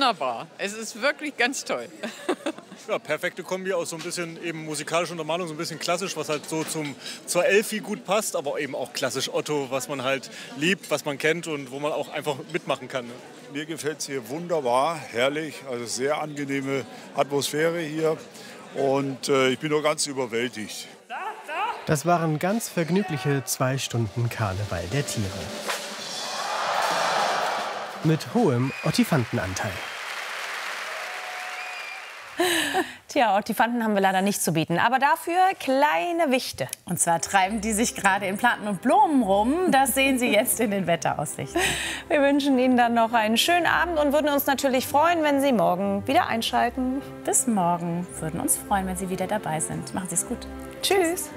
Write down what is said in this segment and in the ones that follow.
wunderbar. Es ist wirklich ganz toll. Ja, perfekte Kombi aus so ein bisschen eben musikalische Untermalung, so ein bisschen klassisch, was halt so zur Elfi gut passt, aber eben auch klassisch Otto, was man halt liebt, was man kennt und wo man auch einfach mitmachen kann. Ne? Mir gefällt es hier wunderbar, herrlich, also sehr angenehme Atmosphäre hier und ich bin nur ganz überwältigt. Das waren ganz vergnügliche 2 Stunden Karneval der Tiere. Mit hohem Ottifantenanteil. Tja, Ottifanten haben wir leider nicht zu bieten, aber dafür kleine Wichte. Und zwar treiben die sich gerade in Planten und Blumen rum. Das sehen Sie jetzt in den Wetteraussichten. Wir wünschen Ihnen dann noch einen schönen Abend und würden uns natürlich freuen, wenn Sie morgen wieder einschalten. Bis morgen. Würden uns freuen, wenn Sie wieder dabei sind. Machen Sie es gut. Tschüss.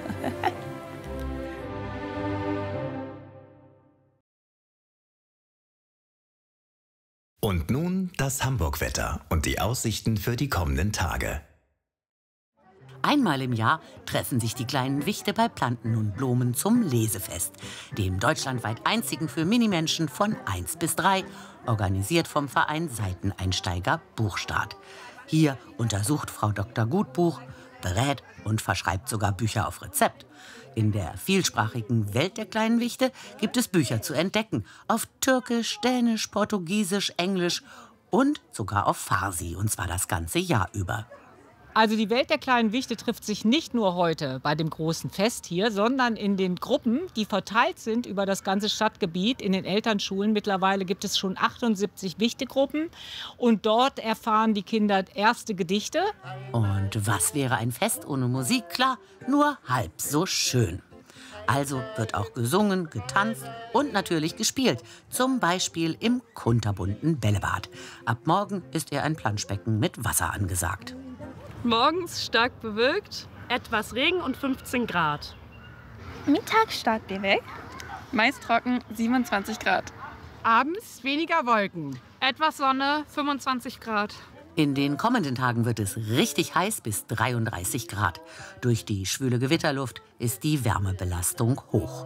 Und nun das Hamburg-Wetter und die Aussichten für die kommenden Tage. Einmal im Jahr treffen sich die kleinen Wichte bei Planten und Blumen zum Lesefest, dem deutschlandweit einzigen für Minimenschen von 1 bis 3, organisiert vom Verein Seiteneinsteiger Buchstart. Hier untersucht Frau Dr. Gutbuch, berät und verschreibt sogar Bücher auf Rezept. In der vielsprachigen Welt der kleinen Wichte gibt es Bücher zu entdecken. Auf Türkisch, Dänisch, Portugiesisch, Englisch und sogar auf Farsi. Und zwar das ganze Jahr über. Also die Welt der kleinen Wichte trifft sich nicht nur heute bei dem großen Fest hier, sondern in den Gruppen, die verteilt sind über das ganze Stadtgebiet. In den Elternschulen mittlerweile gibt es schon 78 Wichtegruppen. Und dort erfahren die Kinder erste Gedichte. Und was wäre ein Fest ohne Musik? Klar, nur halb so schön. Also wird auch gesungen, getanzt und natürlich gespielt. Zum Beispiel im kunterbunten Bällebad. Ab morgen ist ein Planschbecken mit Wasser angesagt. Morgens stark bewölkt, etwas Regen und 15 Grad. Mittags stark bewölkt, meist trocken, 27 Grad. Abends weniger Wolken, etwas Sonne, 25 Grad. In den kommenden Tagen wird es richtig heiß bis 33 Grad. Durch die schwüle Gewitterluft ist die Wärmebelastung hoch.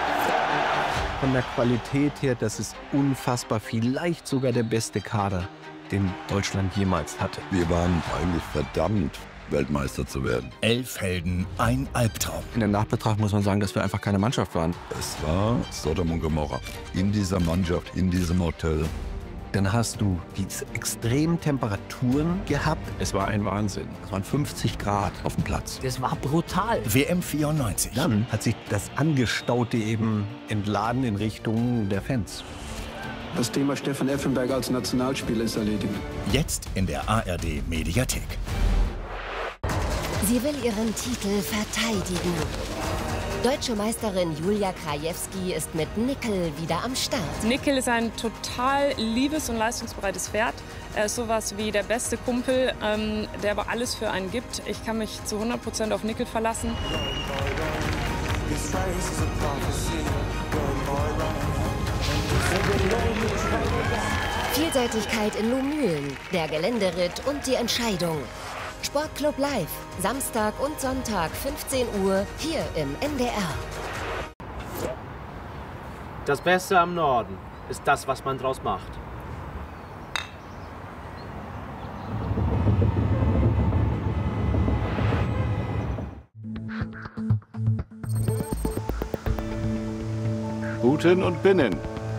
Von der Qualität her, das ist unfassbar, vielleicht sogar der beste Kader, den Deutschland jemals hatte. Wir waren eigentlich verdammt, Weltmeister zu werden. 11 Helden, ein Albtraum. In der Nachbetrachtung muss man sagen, dass wir einfach keine Mannschaft waren. Es war Sodom und Gomorra. In dieser Mannschaft, in diesem Hotel. Dann hast du diese extremen Temperaturen gehabt. Es war ein Wahnsinn. Es waren 50 Grad auf dem Platz. Das war brutal. WM 94. Dann hat sich das Angestaute eben entladen in Richtung der Fans. Das Thema Stefan Effenberg als Nationalspieler ist erledigt. Jetzt in der ARD Mediathek. Sie will ihren Titel verteidigen. Deutsche Meisterin Julia Krajewski ist mit Nickel wieder am Start. Nickel ist ein total liebes und leistungsbereites Pferd. Er ist sowas wie der beste Kumpel, der aber alles für einen gibt. Ich kann mich zu 100% auf Nickel verlassen. Vielseitigkeit in Lohmühlen, der Geländeritt und die Entscheidung. Sportclub Live, Samstag und Sonntag 15 Uhr hier im NDR. Das Beste am Norden ist das, was man draus macht. Guten und Binnen.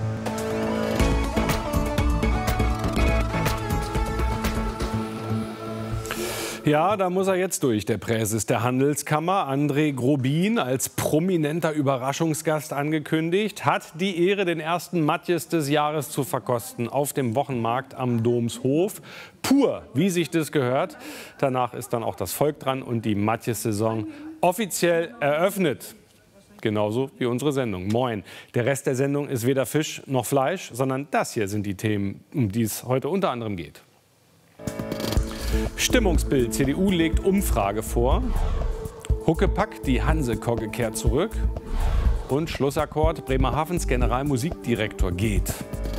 Ja, da muss er jetzt durch, der Präses der Handelskammer. André Grobin als prominenter Überraschungsgast angekündigt, hat die Ehre, den ersten Matjes des Jahres zu verkosten auf dem Wochenmarkt am Domshof. Pur, wie sich das gehört. Danach ist dann auch das Volk dran und die Matjes-Saison offiziell eröffnet. Genauso wie unsere Sendung. Moin. Der Rest der Sendung ist weder Fisch noch Fleisch, sondern das hier sind die Themen, um die es heute unter anderem geht. Stimmungsbild. CDU legt Umfrage vor. Huckepack, die Hanse-Kogge kehrt zurück. Und Schlussakkord, Bremerhavens Generalmusikdirektor geht.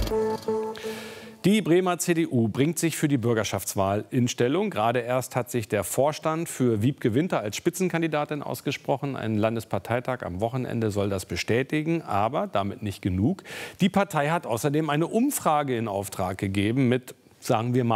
Die Bremer CDU bringt sich für die Bürgerschaftswahl in Stellung. Gerade erst hat sich der Vorstand für Wiebke Winter als Spitzenkandidatin ausgesprochen. Ein Landesparteitag am Wochenende soll das bestätigen, aber damit nicht genug. Die Partei hat außerdem eine Umfrage in Auftrag gegeben mit, sagen wir mal,